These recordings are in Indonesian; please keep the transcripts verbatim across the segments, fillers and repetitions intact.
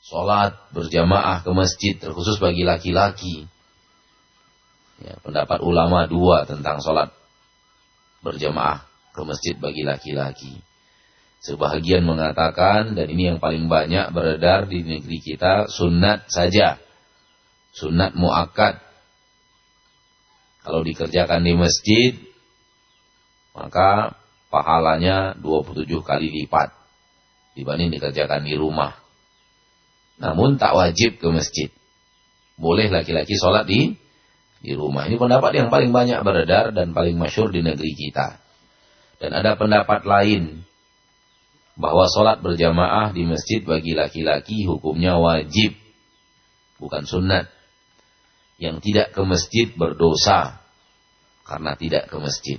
sholat berjamaah ke masjid terkhusus bagi laki-laki. Ya, pendapat ulama dua tentang sholat berjamaah ke masjid bagi laki-laki. Sebahagian mengatakan, dan ini yang paling banyak beredar di negeri kita, sunat saja. Sunat muakkad. Kalau dikerjakan di masjid, maka pahalanya dua puluh tujuh kali lipat dibanding dikerjakan di rumah. Namun tak wajib ke masjid. Boleh laki-laki sholat di di rumah. Ini pendapat yang paling banyak beredar dan paling masyhur di negeri kita. Dan ada pendapat lain bahwa sholat berjamaah di masjid bagi laki-laki hukumnya wajib, bukan sunnat. Yang tidak ke masjid berdosa karena tidak ke masjid.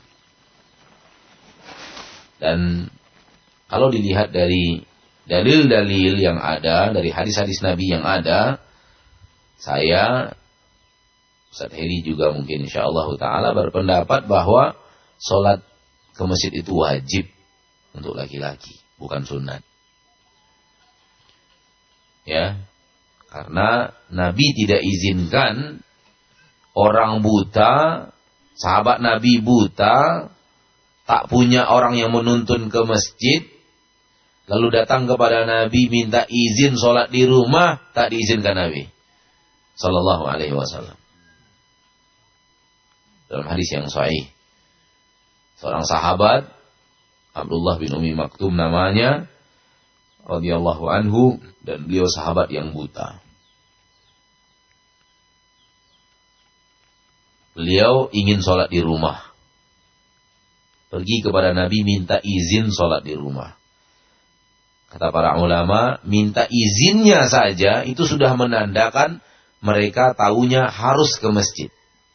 Dan kalau dilihat dari dalil-dalil yang ada, dari hadis-hadis Nabi yang ada, saya, Ustaz Heri juga mungkin insyaallah ta'ala berpendapat bahwa sholat ke masjid itu wajib untuk laki-laki, bukan sunat. Ya, karena Nabi tidak izinkan orang buta, sahabat Nabi buta, tak punya orang yang menuntun ke masjid, lalu datang kepada Nabi minta izin sholat di rumah, tak diizinkan Nabi sallallahu alaihi wasallam. Dalam hadis yang sahih, seorang sahabat, Abdullah bin Umi Maktum namanya, radhiyallahu anhu, dan beliau sahabat yang buta. Beliau ingin sholat di rumah. Pergi kepada Nabi minta izin sholat di rumah. Kata para ulama, minta izinnya saja itu sudah menandakan mereka tahunya harus ke masjid.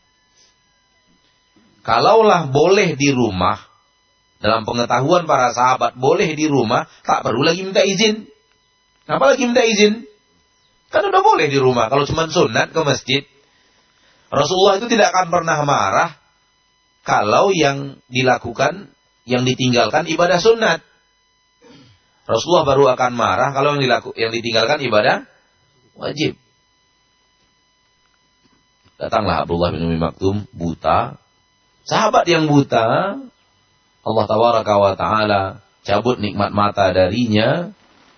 Kalaulah boleh di rumah, dalam pengetahuan para sahabat boleh di rumah, tak perlu lagi minta izin. Kenapa lagi minta izin? Kan udah boleh di rumah. Kalau cuma sunat ke masjid, Rasulullah itu tidak akan pernah marah kalau yang dilakukan, yang ditinggalkan ibadah sunat. Rasulullah baru akan marah kalau yang, dilaku, yang ditinggalkan ibadah wajib. Datanglah Abdullah bin Umi Maktum, buta. Sahabat yang buta, Allah tabaraka wa ta'ala cabut nikmat mata darinya.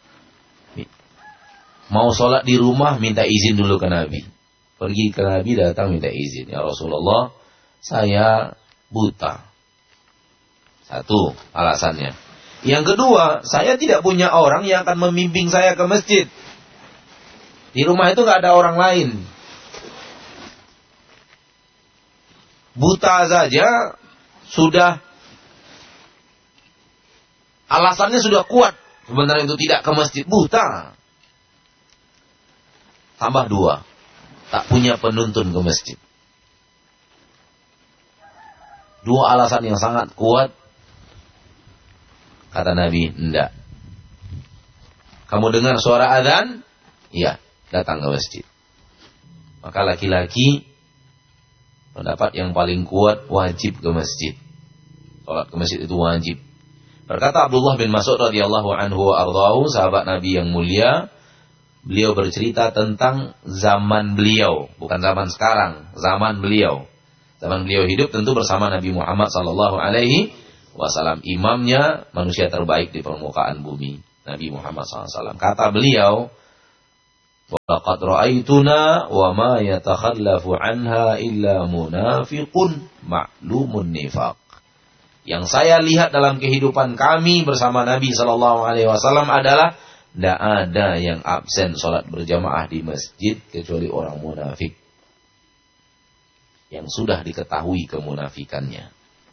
Mau sholat di rumah, minta izin dulu ke Nabi. Pergi ke Nabi, datang minta izin. Ya Rasulullah, saya buta. Satu alasannya. Yang kedua, saya tidak punya orang yang akan membimbing saya ke masjid. Di rumah itu gak ada orang lain. Buta saja sudah, alasannya sudah kuat. Sebenarnya itu tidak ke masjid, buta. Tambah dua, tak punya penuntun ke masjid. Dua alasan yang sangat kuat. Kata Nabi, enggak. Kamu dengar suara adzan? Iya, datang ke masjid. Maka laki-laki, pendapat yang paling kuat, wajib ke masjid. Salat ke masjid itu wajib. Berkata Abdullah bin Mas'ud radhiyallahu anhu wa ardhahu, sahabat Nabi yang mulia, beliau bercerita tentang zaman beliau, bukan zaman sekarang, zaman beliau. Zaman beliau hidup tentu bersama Nabi Muhammad sallallahu alaihi wasallam, imamnya manusia terbaik di permukaan bumi, Nabi Muhammad sallallahu alaihi wasallam. Kata beliau, "Walaqad ra'aituna wa ma yatakhallafu anha illa munafiqun ma'lumun nifaq." Yang saya lihat dalam kehidupan kami bersama Nabi sallallahu alaihi wasallam adalah tidak ada yang absen sholat berjamaah di masjid kecuali orang munafik yang sudah diketahui kemunafikannya.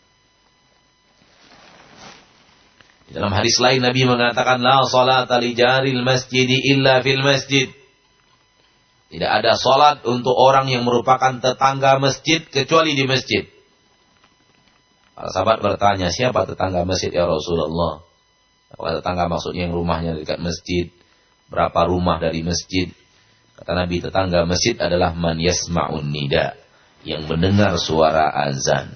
Di dalam hadis lain Nabi mengatakan, la salata li jaril masjidi illa fil masjid. Tidak ada salat untuk orang yang merupakan tetangga masjid kecuali di masjid. Para sahabat bertanya, siapa tetangga masjid ya Rasulullah? Apakah tetangga maksudnya yang rumahnya dekat masjid? Berapa rumah dari masjid? Kata Nabi, tetangga masjid adalah man yasma'un nida, yang mendengar suara azan.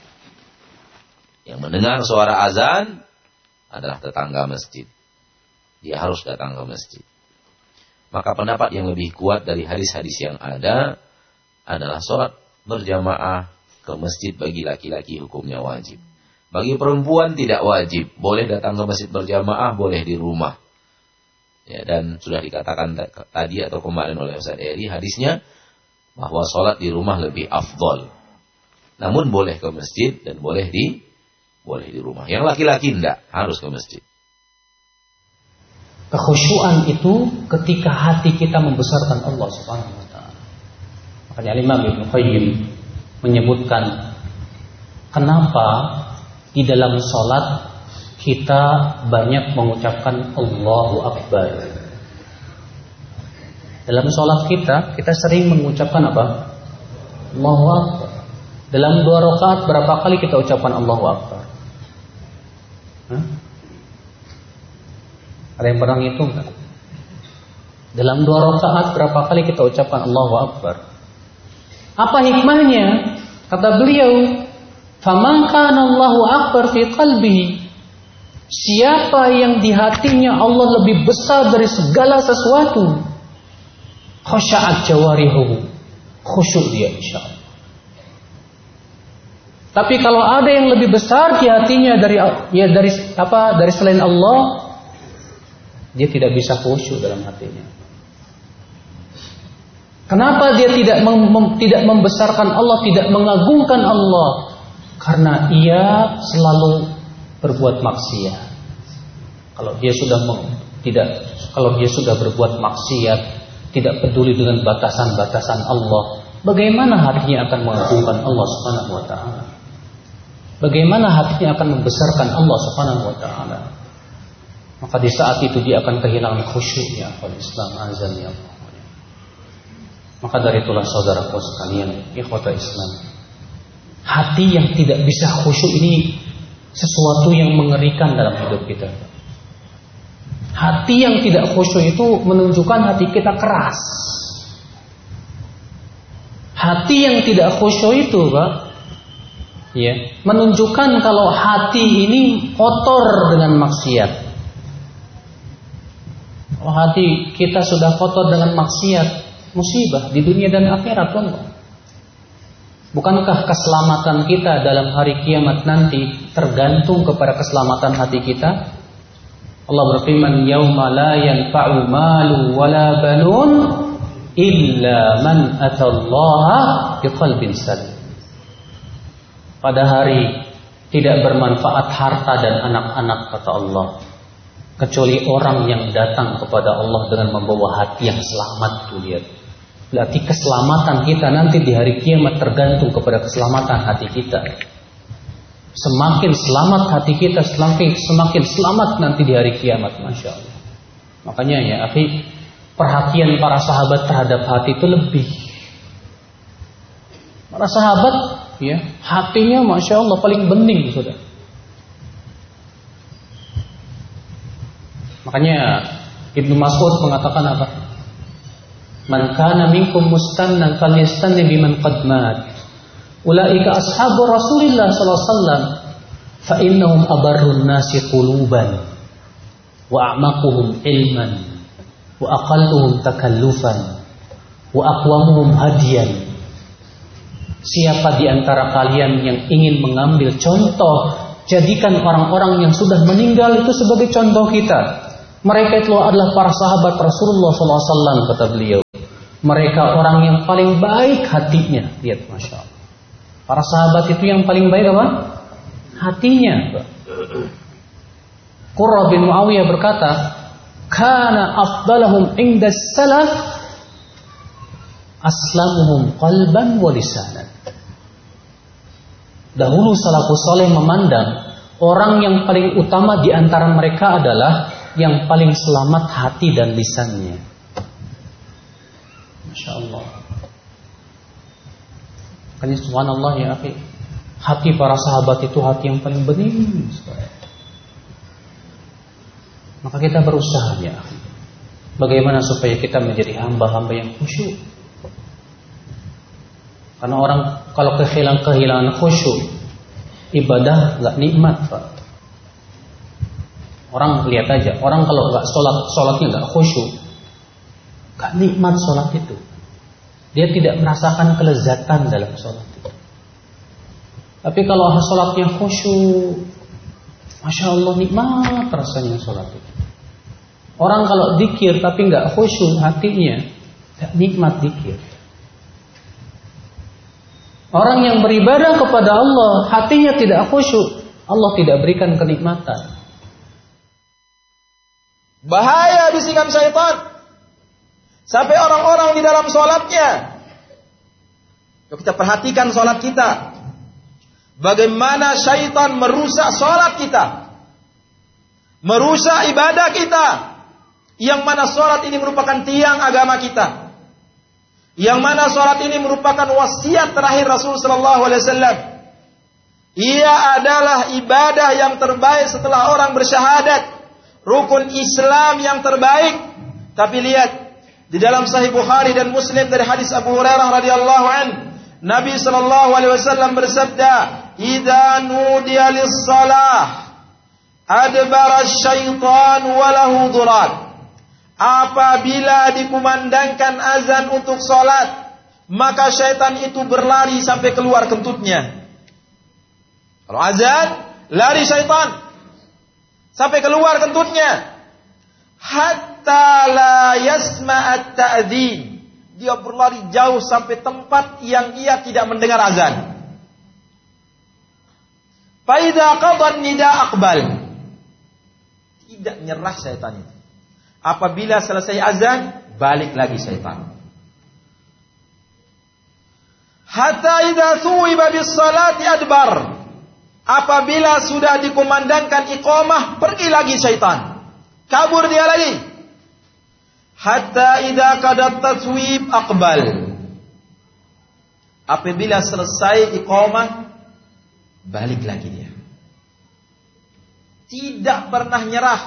Yang mendengar suara azan adalah tetangga masjid. Dia harus datang ke masjid. Maka pendapat yang lebih kuat dari hadis-hadis yang ada adalah sholat berjamaah ke masjid bagi laki-laki hukumnya wajib. Bagi perempuan tidak wajib. Boleh datang ke masjid berjamaah, boleh di rumah. Ya, dan sudah dikatakan tadi atau kemarin oleh Ustaz Eri, hadisnya bahwa sholat di rumah lebih afdol. Namun boleh ke masjid dan boleh di boleh di rumah. Yang laki-laki tidak, harus ke masjid. Kekhusyuan itu ketika hati kita membesarkan Allah Subhanahu wa taala. Makanya Imam Ibnu Qayyim menyebutkan kenapa di dalam salat kita banyak mengucapkan Allahu Akbar. Dalam salat kita, kita sering mengucapkan apa? Allahu Akbar. Dalam dua rakaat berapa kali kita ucapkan Allahu Akbar? Hah? Ada yang pernah ngitung kan? Dalam dua rakaat berapa kali kita ucapkan Allahu Akbar? Apa hikmahnya? Kata beliau, "Faman kana Allahu Akbar fi qalbihi." Siapa yang di hatinya Allah lebih besar dari segala sesuatu, khusya'at jawarihu, khusyuk dia insyaallah. Tapi kalau ada yang lebih besar di hatinya dari ya dari apa? Dari selain Allah, dia tidak bisa khusyuk dalam hatinya. Kenapa dia tidak mem, mem, tidak membesarkan Allah, tidak mengagungkan Allah? Karena ia selalu berbuat maksiat. Kalau dia sudah mem, tidak kalau dia sudah berbuat maksiat, tidak peduli dengan batasan-batasan Allah, bagaimana hatinya akan mengagungkan Allah Subhanahu wa taala? Bagaimana hatinya akan membesarkan Allah Subhanahu wa taala? Maka di saat itu dia akan kehilangan khusyuknya. Al Islam azan ya Allah. Maka dari itulah saudaraku sekalian, ikhwata Islam, hati yang tidak bisa khusyuk ini sesuatu yang mengerikan dalam hidup kita. Hati yang tidak khusyuk itu menunjukkan hati kita keras. Hati yang tidak khusyuk itu, Pak, ya, menunjukkan kalau hati ini kotor dengan maksiat. Oh, hati kita sudah kotor dengan maksiat, musibah di dunia dan akhirat, Allah. Bukankah keselamatan kita dalam hari kiamat nanti tergantung kepada keselamatan hati kita? Allah berfirman, "Yauma la yanfa'u malu wala banun illa man atallaha biqalbin salim." Pada hari tidak bermanfaat harta dan anak-anak, kata Allah, kecuali orang yang datang kepada Allah dengan membawa hati yang selamat. Tuh lihat. Berarti keselamatan kita nanti di hari kiamat tergantung kepada keselamatan hati kita. Semakin selamat hati kita, semakin semakin selamat nanti di hari kiamat, masya Allah. Makanya ya, akhi, perhatian para sahabat terhadap hati itu lebih. Para sahabat, ya, hatinya masya Allah paling bening, sudah. Makanya Ibnu Mas'ud mengatakan apa? Man kana minkum mustannan falyastanni biman qad mat. Ulaika ashabu Rasulillah sallallahu alaihi wasallam fa innahum abarrun nasi quluban wa a'maquhum ilman wa aqalluhum takallufan wa aqwamuhum hadiyan. Siapa di antara kalian yang ingin mengambil contoh, jadikan orang-orang yang sudah meninggal itu sebagai contoh kita. Mereka itu adalah para sahabat Rasulullah sallallahu alaihi wasallam, kata beliau. Mereka orang yang paling baik hatinya. Lihat, masya Allah. Para sahabat itu yang paling baik apa? Hatinya. Qurra bin Muawiyah berkata, "Kana afdalahum inda salaf aslamuhum qalban wa lisanan." Dahulu salafus saleh memandang orang yang paling utama di antara mereka adalah yang paling selamat hati dan lisannya. Masya Allah. Makanya subhanallah ya akhi, hati para sahabat itu hati yang paling bening. Maka kita berusaha ya akhi, bagaimana supaya kita menjadi hamba-hamba yang khusyuk. Karena orang kalau kehilangan kehilangan khusyuk, ibadah nggak nikmat, Pak. Orang lihat aja, orang kalau nggak sholat, sholatnya nggak khusyuk, gak nikmat sholat itu. Dia tidak merasakan kelezatan dalam sholat itu. Tapi kalau sholatnya khusyuk, Masya Allah nikmat rasanya sholat itu. Orang kalau dzikir tapi gak khusyuk hatinya, gak nikmat dzikir. Orang yang beribadah kepada Allah, hatinya tidak khusyuk, Allah tidak berikan kenikmatan. Bahaya bisikan syaitan. Sampai orang-orang di dalam sholatnya. Yuk kita perhatikan sholat kita. Bagaimana syaitan merusak sholat kita. Merusak ibadah kita. Yang mana sholat ini merupakan tiang agama kita. Yang mana sholat ini merupakan wasiat terakhir Rasul Sallallahu Alaihi Wasallam. Ia adalah ibadah yang terbaik setelah orang bersyahadat. Rukun Islam yang terbaik. Tapi lihat, di dalam Sahih Bukhari dan Muslim dari hadis Abu Hurairah radhiyallahu an, Nabi Sallallahu Alaihi Wasallam bersabda, "Idza nudiya lis-shalah, adbara asy-syaitan wa lahu durat." Apabila dikumandangkan azan untuk sholat, maka syaitan itu berlari sampai keluar kentutnya. Kalau azan, lari syaitan sampai keluar kentutnya. Hatta la yasma'at ta'dzin. Dia berlari jauh sampai tempat yang ia tidak mendengar azan. Fa idza qada an-nida aqbal. Tidak nyerah syaitan itu. Apabila selesai azan, balik lagi syaitan. Hatta idza thuwiba bis-salati adbar. Apabila sudah dikumandangkan iqamah, pergi lagi syaitan. Kabur dia lagi. Hatta idza qadat taswib aqbal. Apabila selesai iqamah, balik lagi dia. Tidak pernah nyerah.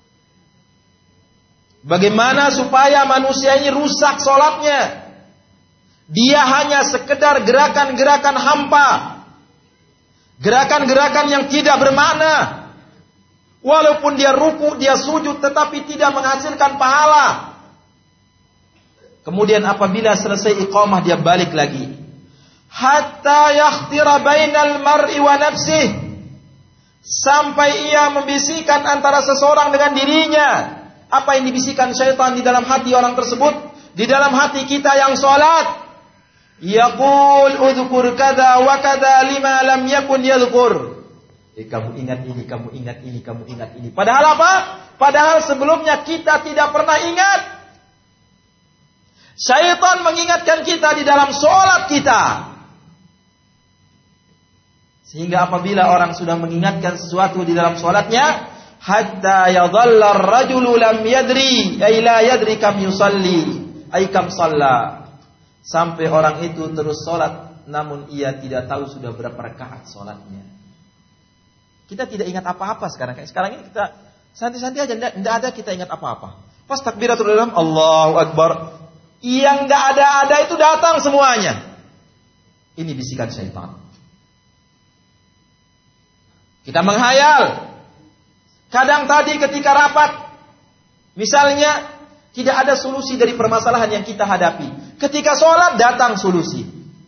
Bagaimana supaya manusia ini rusak sholatnya? Dia hanya sekedar gerakan-gerakan hampa. Gerakan-gerakan yang tidak bermakna. Walaupun dia ruku, dia sujud, tetapi tidak menghasilkan pahala. Kemudian apabila selesai iqamah, dia balik lagi. Hatta yakhtira bainal mar'i wa nafsih. Sampai ia membisikkan antara seseorang dengan dirinya. Apa yang dibisikkan syaitan di dalam hati orang tersebut? Di dalam hati kita yang sholat. Yaqul udhkur kada wa kada lima lam yakun yadhkur. Eh, kamu ingat ini, kamu ingat ini, kamu ingat ini. Padahal apa? Padahal sebelumnya kita tidak pernah ingat. Syaitan mengingatkan kita di dalam sholat kita. Sehingga apabila orang sudah mengingatkan sesuatu di dalam sholatnya, hatta yadhalla ar-rajulu lam yadri ay la yadri kam yusalli ay kam shalla. Sampai orang itu terus salat namun ia tidak tahu sudah berapa rakaat salatnya. Kita tidak ingat apa-apa sekarang. Kayak sekarang ini kita santai-santai aja, tidak ada kita ingat apa-apa. Pas takbiratul ihram, Allahu akbar, yang tidak ada-ada itu datang semuanya. Ini bisikan syaitan. Kita menghayal. Kadang tadi ketika rapat, misalnya tidak ada solusi dari permasalahan yang kita hadapi. Ketika sholat datang solusi.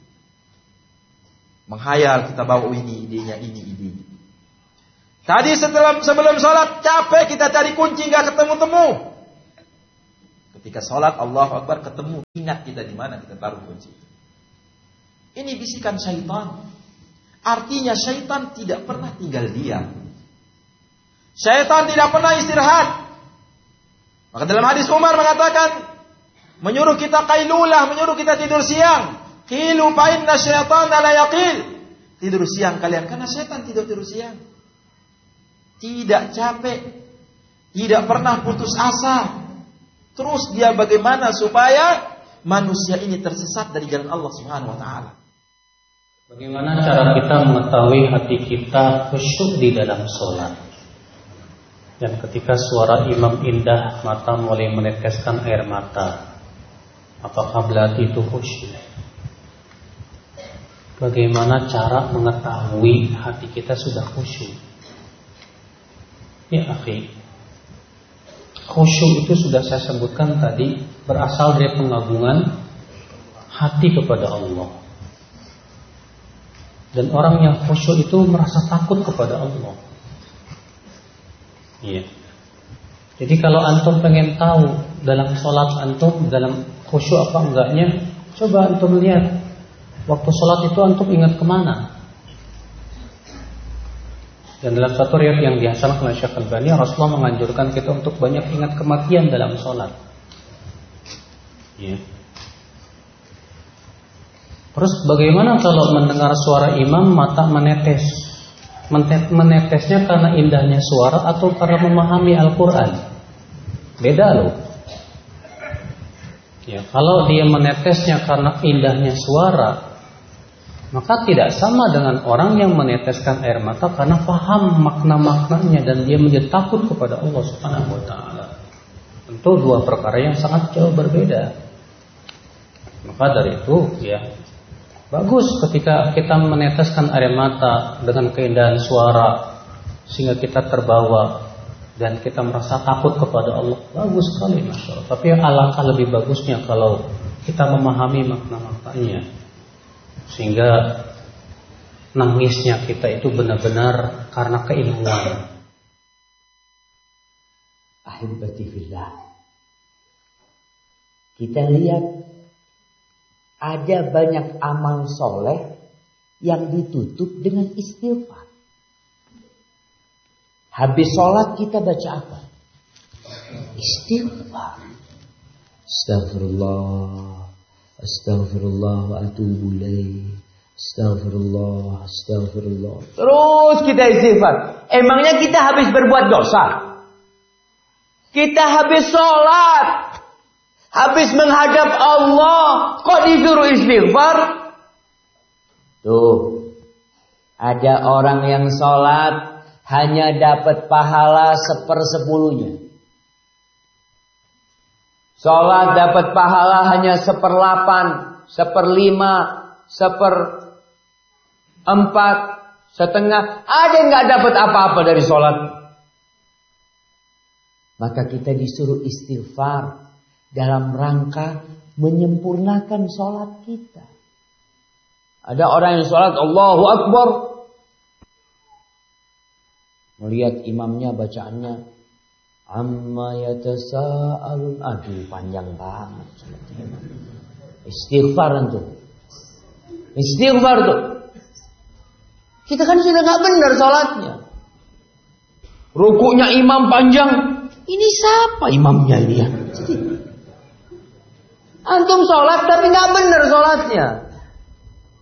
Menghayal, kita bawa ini idenya, ini ide. Tadi setelah sebelum sholat capek kita cari kunci nggak ketemu-temu. Ketika sholat Allahu Akbar ketemu, ingat kita di mana kita taruh kunci. Ini bisikan syaitan. Artinya syaitan tidak pernah tinggal diam. Syaitan tidak pernah istirahat. Maka dalam hadis Umar mengatakan, menyuruh kita qailulah, menyuruh kita tidur siang. Qilu fa inna syaitana la yaqil. Tidur siang kalian karena syaitan tidur tidur siang. Tidak capek, tidak pernah putus asa. Terus dia bagaimana supaya manusia ini tersesat dari jalan Allah Subhanahu wa taala. Bagaimana cara kita mengetahui hati kita khusyuk di dalam sholat? Dan ketika suara imam indah, mata mulai meneteskan air mata, apakah berarti itu khusyuk? Bagaimana cara mengetahui hati kita sudah khusyuk? Ya akhi, Khusyuk itu sudah saya sebutkan tadi, berasal dari pengagungan hati kepada Allah. Dan orang yang khusyuk itu merasa takut kepada Allah. Iya. Jadi kalau antum pengen tahu dalam sholat antum, dalam khusyuk apa enggaknya, coba antum lihat waktu sholat itu antum ingat kemana. Dan dalam satu riwayat yang dihasankan oleh Syekh Albani, Rasulullah menganjurkan kita untuk banyak ingat kematian dalam sholat. Ya. Terus bagaimana kalau mendengar suara imam mata menetes? Menetesnya karena indahnya suara atau karena memahami Al-Quran? Beda loh. Ya, kalau dia menetesnya karena indahnya suara, maka tidak sama dengan orang yang meneteskan air mata karena paham makna-maknanya dan dia menjadi takut kepada Allah Subhanahu wa taala. Tentu dua perkara yang sangat jauh berbeda. Maka dari itu ya bagus ketika kita meneteskan air mata dengan keindahan suara sehingga kita terbawa dan kita merasa takut kepada Allah. Bagus sekali, masya Allah. Tapi alangkah lebih bagusnya kalau kita memahami makna-maknanya sehingga nangisnya kita itu benar-benar karena keilmuan. Ahibati fillah, kita lihat ada banyak amal soleh yang ditutup dengan istighfar. Habis sholat kita baca apa? Istighfar. Astagfirullah, Astaghfirullah wa atubu ilaih. Astaghfirullah, astaghfirullah. Terus kita istighfar. Emangnya kita habis berbuat dosa? Kita habis sholat, habis menghadap Allah, kok disuruh istighfar? Tuh, ada orang yang sholat hanya dapat pahala sepersepuluhnya. Sholat dapat pahala hanya seperlapan, seperlima, seperempat, setengah. Ada yang nggak dapat apa-apa dari sholat. Maka kita disuruh istighfar dalam rangka menyempurnakan sholat kita. Ada orang yang sholat Allahu Akbar, melihat imamnya bacaannya amma yatasaalun, aduh panjang banget. Istighfar tuh. Istighfar tuh. Kita kan sudah nggak benar sholatnya. Rukuknya imam panjang. Ini siapa imamnya ini ya? Antum sholat tapi nggak benar sholatnya.